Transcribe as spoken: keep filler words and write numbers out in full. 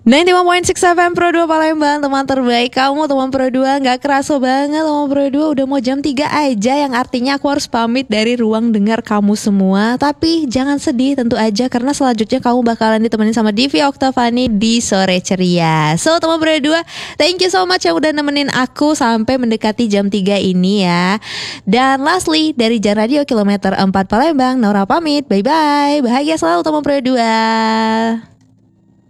sembilan puluh lima koma enam F M Pro dua Palembang, teman terbaik kamu, teman Pro dua. Gak kerasa banget teman Pro dua, udah mau jam tiga aja, yang artinya aku harus pamit dari ruang dengar kamu semua. Tapi jangan sedih tentu aja, karena selanjutnya kamu bakalan ditemenin sama Divi Oktavani di Sore Ceria. So teman Pro dua, thank you so much yang udah nemenin aku sampai mendekati jam tiga ini ya. Dan lastly, dari Jan Radio Kilometer empat Palembang, Nora pamit, bye bye. Bahagia selalu teman Pro dua.